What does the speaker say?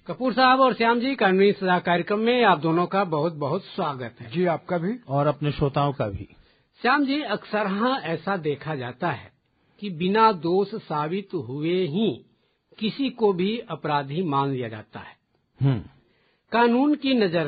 कपूर साहब और श्याम जी, कानूनी सलाह कार्यक्रम में आप दोनों का बहुत बहुत स्वागत है। जी आपका भी और अपने श्रोताओं का भी। श्याम जी, अक्सर ऐसा देखा जाता है कि बिना दोष साबित हुए ही किसी को भी अपराधी मान लिया जाता है। कानून की नजर